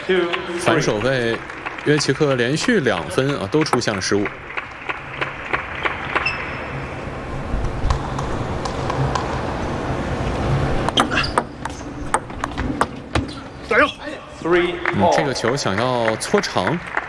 反守卫约奇克连续2分啊，都出现了失误。 加油！ 这个球想要搓长。